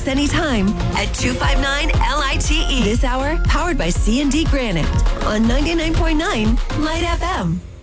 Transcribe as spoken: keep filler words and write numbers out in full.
us anytime at two five nine L I T E. This hour, powered by C and D Granite on ninety-nine point nine Light F M.